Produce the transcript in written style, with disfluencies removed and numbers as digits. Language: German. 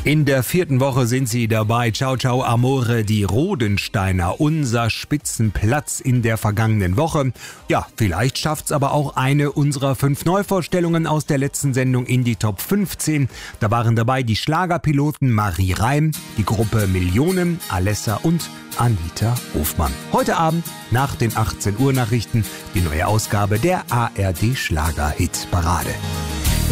In der 4. Woche sind sie dabei. Ciao, ciao, Amore, die Rodensteiner, unser Spitzenplatz in der vergangenen Woche. Ja, vielleicht schafft's aber auch eine unserer 5 Neuvorstellungen aus der letzten Sendung in die Top 15. Da waren dabei die Schlagerpiloten Marie Reim, die Gruppe Millionen, Alessa und Anita Hofmann. Heute Abend nach den 18 Uhr Nachrichten die neue Ausgabe der ARD Schlager-Hit-Parade.